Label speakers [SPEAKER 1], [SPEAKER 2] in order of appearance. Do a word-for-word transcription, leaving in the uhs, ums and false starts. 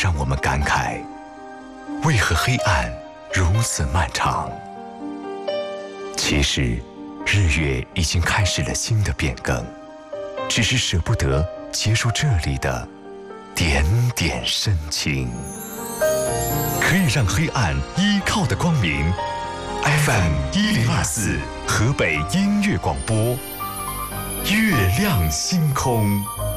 [SPEAKER 1] 让我们感慨，为何黑暗如此漫长？其实，日月已经开始了新的变更，只是舍不得结束这里的点点深情。可以让黑暗依靠的光明 ，F M 一零二四河北音乐广播，月亮星空。